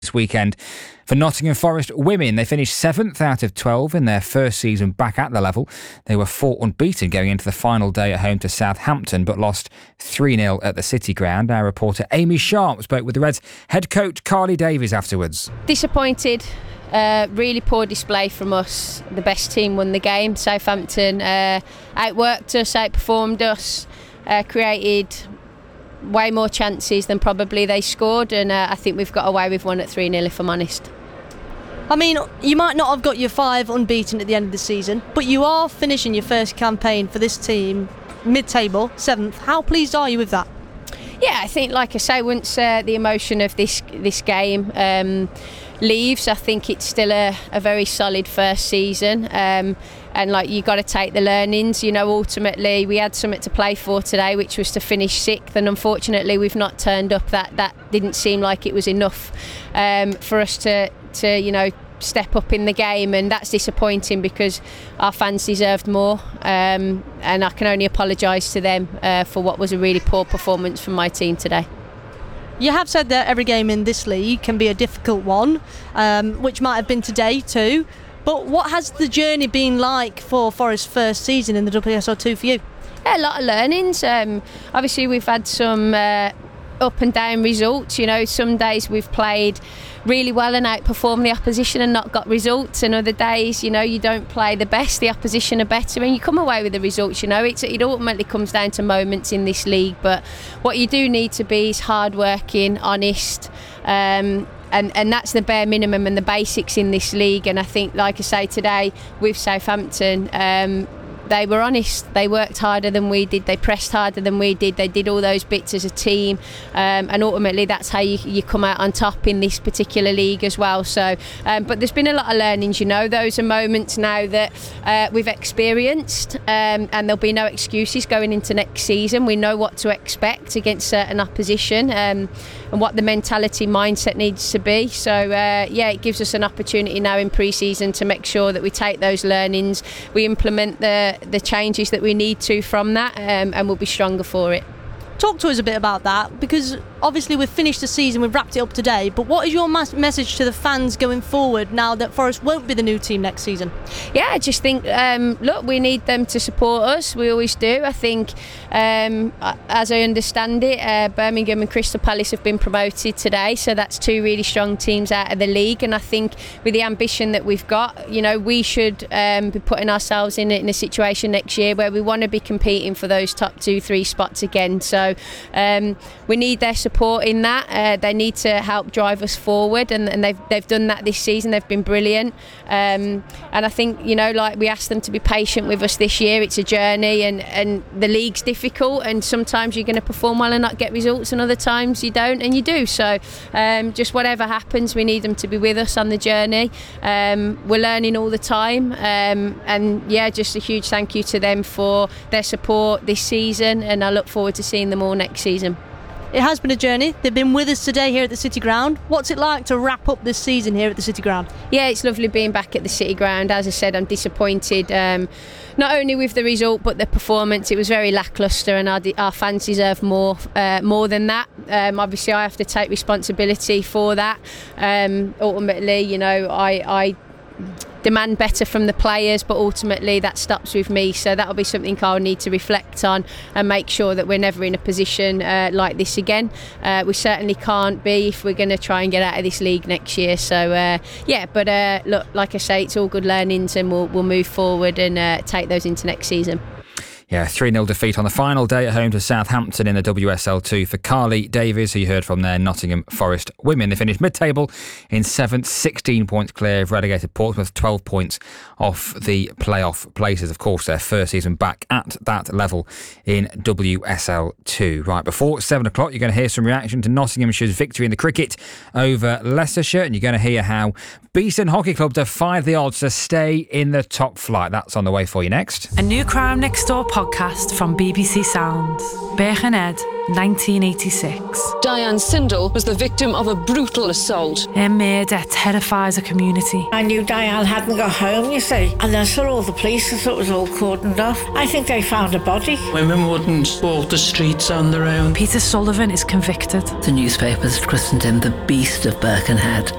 This weekend for Nottingham Forest women. They finished 7th out of 12 in their first season back at the level. They were 4 unbeaten going into the final day at home to Southampton, but lost 3-0 at the City Ground. Our reporter Amy Sharp spoke with the Reds head coach Carly Davies afterwards. Disappointed. Really poor display from us. The best team won the game. Southampton outworked us, outperformed us, created way more chances than probably they scored, and I think we've got away with one at 3-0 if I'm honest. I mean, you might not have got your 5 unbeaten at the end of the season, but you are finishing your first campaign for this team mid-table, 7th. How pleased are you with that? Yeah, I think, like I say, once the emotion of this game leaves, I think it's still a very solid first season, and like, you got to take the learnings. You know, ultimately we had something to play for today, which was to finish 6th, and unfortunately we've not turned up. That didn't seem like it was enough for us to step up in the game, and that's disappointing because our fans deserved more, and I can only apologise to them for what was a really poor performance from my team today. You have said that every game in this league can be a difficult one, which might have been today too, but what has the journey been like for Forest's first season in the WSL2 for you? Yeah, a lot of learnings. Obviously we've had some up and down results. You know, some days we've played really well and outperformed the opposition and not got results, and other days, you know, you don't play the best, the opposition are better, and you come away with the results. You know, it ultimately comes down to moments in this league, but what you do need to be is hard-working, honest, and that's the bare minimum and the basics in this league. And I think, like I say, today with Southampton, they were honest, they worked harder than we did, they pressed harder than we did, they did all those bits as a team, and ultimately that's how you come out on top in this particular league as well. So but there's been a lot of learnings, you know. Those are moments now that we've experienced, and there'll be no excuses going into next season. We know what to expect against certain opposition, and what the mentality mindset needs to be. So yeah, it gives us an opportunity now in pre-season to make sure that we take those learnings, we implement the changes that we need to from that, and we'll be stronger for it. Talk to us a bit about that, because obviously we've finished the season, we've wrapped it up today, but what is your message to the fans going forward now that Forest won't be the new team next season? Yeah, I just think, look, we need them to support us, we always do. I think, as I understand it, Birmingham and Crystal Palace have been promoted today, so that's 2 really strong teams out of the league, and I think with the ambition that we've got, you know, we should be putting ourselves in a situation next year where we want to be competing for those top 2-3 spots again. So we need their support in that. They need to help drive us forward, and they've done that this season. They've been brilliant, and I think, you know, like, we asked them to be patient with us this year. It's a journey, and the league's difficult, and sometimes you're going to perform well and not get results, and other times you don't and you do. So just whatever happens, we need them to be with us on the journey. We're learning all the time, and yeah, just a huge thank you to them for their support this season, and I look forward to seeing them all next season. It has been a journey. They've been with us today here at the City Ground. What's it like to wrap up this season here at the City Ground? Yeah, it's lovely being back at the City Ground. As I said, I'm disappointed, not only with the result but the performance. It was very lacklustre, and our fans deserve more than that. Obviously I have to take responsibility for that. Ultimately, you know, I demand better from the players, but ultimately that stops with me, so that'll be something I'll need to reflect on and make sure that we're never in a position like this again. We certainly can't be if we're going to try and get out of this league next year. So yeah, but look, like I say, it's all good learnings, and we'll move forward and take those into next season. Yeah, 3-0 defeat on the final day at home to Southampton in the WSL2 for Carly Davies, who you heard from there, Nottingham Forest women. They finished mid-table in 7th, 16 points clear of relegated Portsmouth, 12 points off the playoff places. Of course, their first season back at that level in WSL2. Right, before 7 o'clock, you're going to hear some reaction to Nottinghamshire's victory in the cricket over Leicestershire, and you're going to hear how Beeston Hockey Club defied the odds to stay in the top flight. That's on the way for you next. A new Crime Next Door podcast from BBC Sounds. Birkenhead, 1986. Diane Sindel was the victim of a brutal assault. Her murder terrifies a community. I knew Diane hadn't got home, you see, and I saw all the police. I thought it was all cordoned off. I think they found a body. Women wouldn't walk the streets on their own. Peter Sullivan is convicted. The newspapers christened him the Beast of Birkenhead.